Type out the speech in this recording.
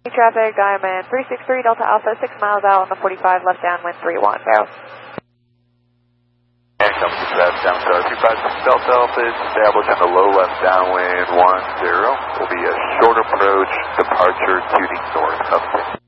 Traffic, Diamond 363 Delta Alpha, 6 miles out on the 45, left downwind 31, go. And coming to fast down star 356 Delta Alpha is established on the low left downwind 10. Will be a short approach, departure to the north of 10.